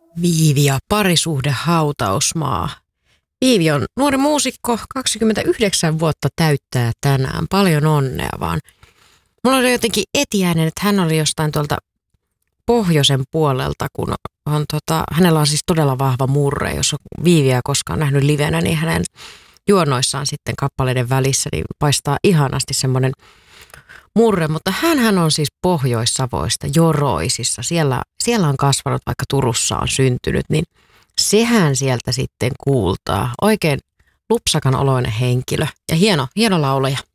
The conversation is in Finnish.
Viivi ja parisuhde hautausmaa. Viivi on nuori muusikko, 29 vuotta täyttää tänään. Paljon onnea vaan. Mulla oli jotenkin etiäinen, että hän oli jostain tuolta pohjoisen puolelta, kun on hänellä on siis todella vahva murre. Jos on Viiviä koskaan nähnyt livenä, niin hänen juonnoissaan sitten kappaleiden välissä niin paistaa ihanasti semmoinen murre. Mutta hän on siis Pohjois-Savoista, Joroisissa. Siellä on kasvanut, vaikka Turussa on syntynyt, niin sehän sieltä sitten kuultaa. Oikein lupsakan oloinen henkilö ja hieno laulaja.